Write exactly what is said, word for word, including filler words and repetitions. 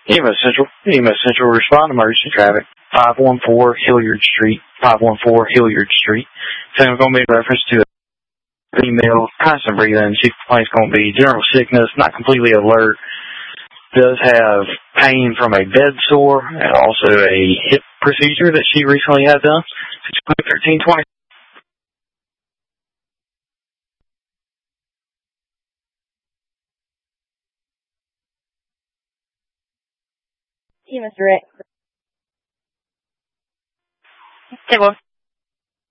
E M S Central. E M S Central, respond to emergency traffic. five one four Hilliard Street. five one four Hilliard Street. So I'm going to be in reference to a female, constant breathing. She complains going to be general sickness, not completely alert. Does have pain from a bed sore and also a hip procedure that she recently had done. thirteen twenty. E M S Direct. Table.